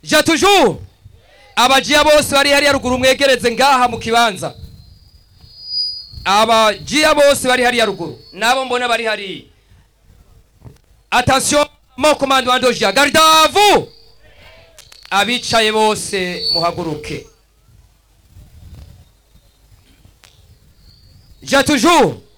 ja toujours abajiya bose bari hariya ruguru mwegereze ngaha mu kibanza. Abajiya bose bari hariya ruguru nabo mbona bari hariya. Attention, mon commandant d'Ojia, garde à vous. Abicaye bose muhaguruke. Ja toujours